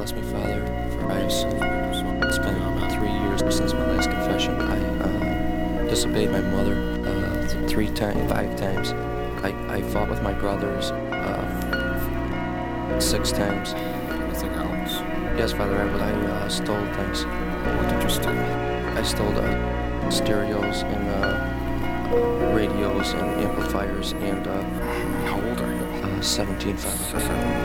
bless me, Father, for it's been about 3 years since my last confession. I disobeyed my mother 5 times. I fought with my brothers 6 times. Anything else? Yes, Father, I stole things. What did you steal? I stole stereos and radios and amplifiers and How old are you? 17, Father.